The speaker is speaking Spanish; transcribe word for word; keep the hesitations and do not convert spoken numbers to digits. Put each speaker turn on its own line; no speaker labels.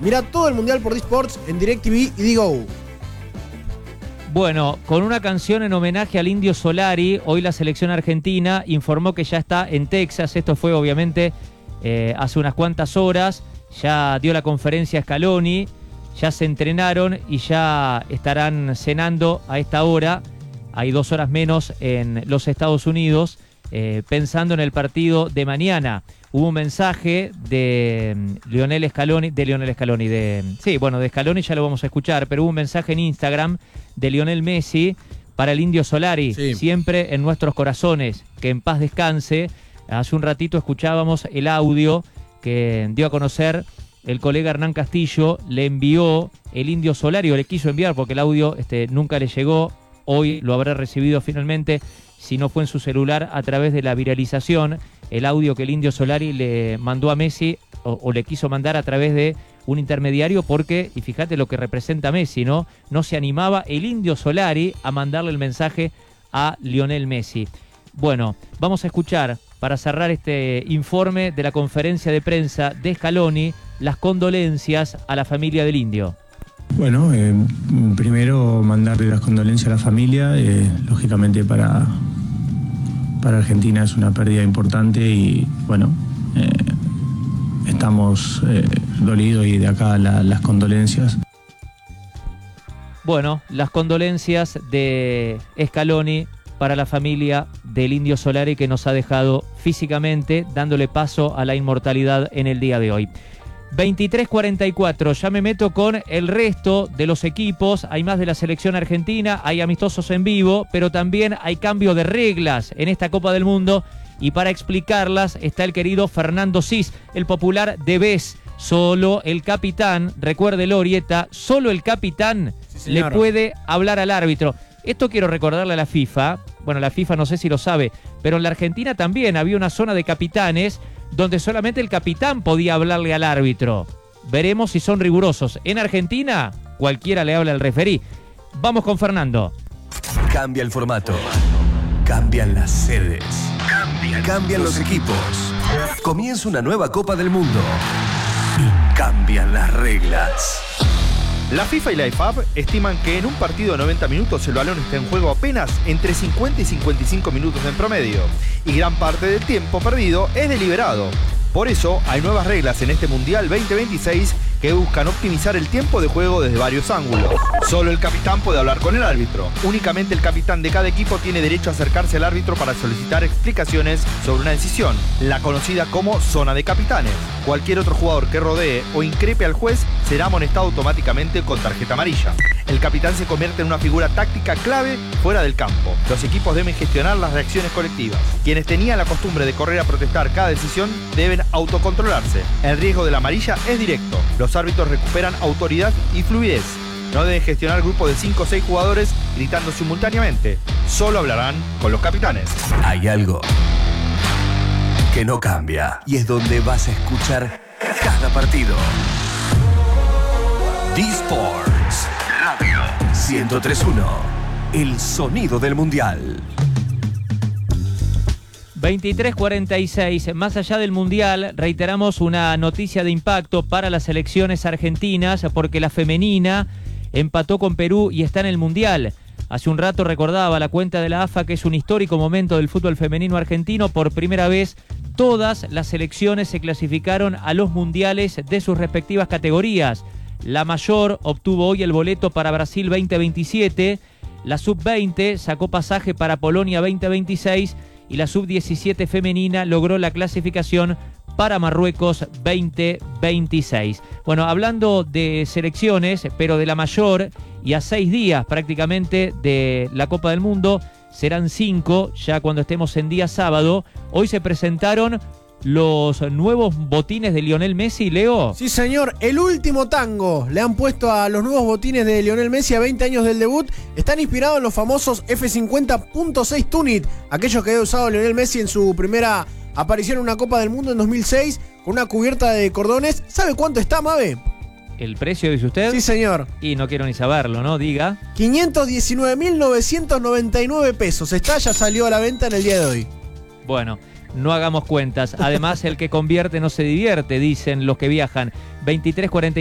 Mirá todo el Mundial por DiSports en DirecTV y Digo.
Bueno, con una canción en homenaje al Indio Solari, hoy la selección argentina informó que ya está en Texas. Esto fue obviamente eh, hace unas cuantas horas. Ya dio la conferencia Scaloni, ya se entrenaron y ya estarán cenando a esta hora. Hay dos horas menos en los Estados Unidos, eh, pensando en el partido de mañana. Hubo un mensaje de Lionel Scaloni, de Lionel Scaloni, de sí, bueno, de Scaloni ya lo vamos a escuchar, pero hubo un mensaje en Instagram de Lionel Messi para el Indio Solari, sí. Siempre en nuestros corazones, que en paz descanse. Hace un ratito escuchábamos el audio que dio a conocer el colega Hernán Castillo, le envió el Indio Solari, o le quiso enviar porque el audio este, nunca le llegó. Hoy lo habrá recibido finalmente, si no fue en su celular, a través de la viralización, el audio que el Indio Solari le mandó a Messi, o, o le quiso mandar a través de un intermediario, porque, y fíjate lo que representa Messi, ¿no? No se animaba el Indio Solari a mandarle el mensaje a Lionel Messi. Bueno, vamos a escuchar, para cerrar este informe de la conferencia de prensa de Scaloni, las condolencias a la familia del Indio.
Bueno, eh, primero mandarle las condolencias a la familia. Eh, lógicamente para, para Argentina es una pérdida importante y bueno, eh, estamos eh, dolidos y de acá la, las condolencias.
Bueno, las condolencias de Scaloni para la familia del Indio Solari, que nos ha dejado físicamente, dándole paso a la inmortalidad en el día de hoy. veintitrés cuarenta y cuatro, ya me meto con el resto de los equipos. Hay más de la selección argentina, hay amistosos en vivo, pero también hay cambio de reglas en esta Copa del Mundo. Y para explicarlas está el querido Fernando Cis, el popular de Vez. Solo el capitán, recuerde Lorieta, solo el capitán sí, le puede hablar al árbitro. Esto quiero recordarle a la FIFA. Bueno, la FIFA no sé si lo sabe, pero en la Argentina también había una zona de capitanes donde solamente el capitán podía hablarle al árbitro. Veremos si son rigurosos. En Argentina, cualquiera le habla al referí. Vamos con Fernando.
Cambia el formato. Cambian las sedes. Cambian, Cambian los equipos. Comienza una nueva Copa del Mundo. Y cambian las reglas.
La FIFA y la I F A B estiman que en un partido de noventa minutos el balón está en juego apenas entre cincuenta y cincuenta y cinco minutos en promedio, y gran parte del tiempo perdido es deliberado. Por eso hay nuevas reglas en este Mundial veinte veintiséis que buscan optimizar el tiempo de juego desde varios ángulos. Solo el capitán puede hablar con el árbitro. Únicamente el capitán de cada equipo tiene derecho a acercarse al árbitro para solicitar explicaciones sobre una decisión, la conocida como zona de capitanes. Cualquier otro jugador que rodee o increpe al juez será amonestado automáticamente con tarjeta amarilla. El capitán se convierte en una figura táctica clave fuera del campo. Los equipos deben gestionar las reacciones colectivas. Quienes tenían la costumbre de correr a protestar cada decisión deben autocontrolarse. El riesgo de la amarilla es directo. Los árbitros recuperan autoridad y fluidez. No deben gestionar grupos de cinco o seis jugadores gritando simultáneamente. Solo hablarán con los capitanes.
Hay algo que no cambia y es donde vas a escuchar cada partido. DiSports Radio ciento tres punto uno. El sonido del Mundial.
veintitrés cuarenta y seis, más allá del Mundial, reiteramos una noticia de impacto para las selecciones argentinas, porque la femenina empató con Perú y está en el Mundial. Hace un rato recordaba la cuenta de la A F A que es un histórico momento del fútbol femenino argentino. Por primera vez, todas las selecciones se clasificaron a los mundiales de sus respectivas categorías. La mayor obtuvo hoy el boleto para Brasil veinte veintisiete, la sub veinte sacó pasaje para Polonia veinte veintiséis y la sub diecisiete femenina logró la clasificación para Marruecos veinte veintiséis. Bueno, hablando de selecciones, pero de la mayor, y a seis días prácticamente de la Copa del Mundo, serán cinco ya cuando estemos en día sábado. Hoy se presentaron los nuevos botines de Lionel Messi, Leo.
Sí, señor, el último tango. Le han puesto a los nuevos botines de Lionel Messi a veinte años del debut. Están inspirados en los famosos F cincuenta punto seis Tunit, aquellos que había usado Lionel Messi en su primera aparición en una Copa del Mundo en dos mil seis, con una cubierta de cordones. ¿Sabe cuánto está, Mabe?
¿El precio, dice usted?
Sí, señor.
Y no quiero ni saberlo, ¿no? Diga.
quinientos diecinueve mil novecientos noventa y nueve pesos. Está, ya salió a la venta en el día de hoy.
Bueno, no hagamos cuentas. Además, el que convierte no se divierte, dicen los que viajan. veintitrés cuarenta